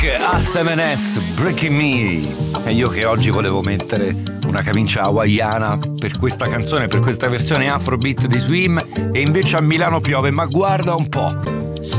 A7S, Breaking Me. E io che oggi volevo mettere una camicia hawaiana per questa canzone, per questa versione Afrobeat di Swim, e invece a Milano piove, ma guarda un po'.